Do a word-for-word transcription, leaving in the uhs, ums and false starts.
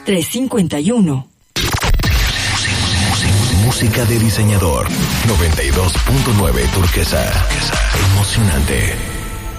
tres cinco uno. Música de diseñador. noventa y dos punto nueve Turquesa. Emocionante.